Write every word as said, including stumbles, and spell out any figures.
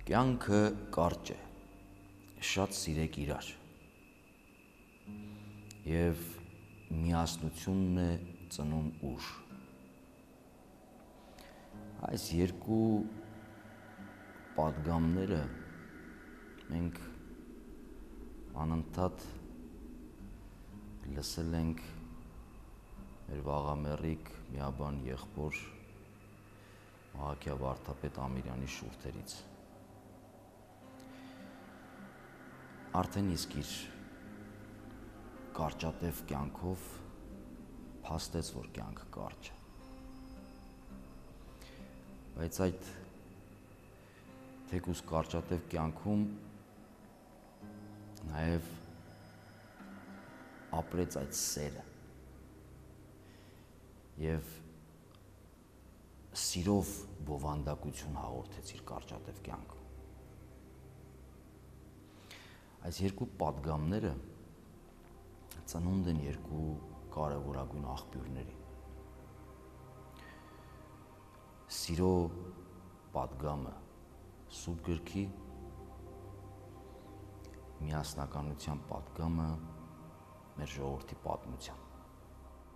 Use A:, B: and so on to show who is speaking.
A: Կյանքը կարճ է, շատ սիրեք իրար, և միասնությունն է ծնում ուժ։ Այս երկու պատգամները մենք անընդհատ լսել ենք մեր վաղամեռիկ միաբան եղբոր Մահաքիա Վարդապետ Ամիրյանի շուրթերից։ Արդեն իսկ իր կարճատև կյանքով փաստեց, որ կյանքը կարճ է։ Բայց այդ թեկուզ կարճատև կյանքում նաև ապրեց այդ սերը և սիրով բովանդակություն հաղորդեց իր կարճատև կյանքում։ Այս երկու պատգամները ծնունդ են երկու կարևորագույն աղբյուրների։ Սիրո պատգամը Սուրբ գրքի, միասնականության պատգամը մեր ժողովրդի պատմության։